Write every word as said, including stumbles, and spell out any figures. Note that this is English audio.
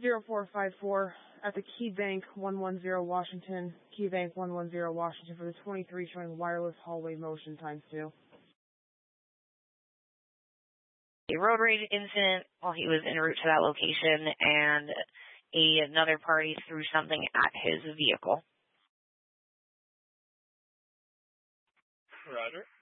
zero four five four at the Key Bank one one zero Washington, Key Bank one one zero Washington for the twenty-three showing wireless hallway motion times two. A road rage incident while he was en route to that location, and a, another party threw something at his vehicle. Roger.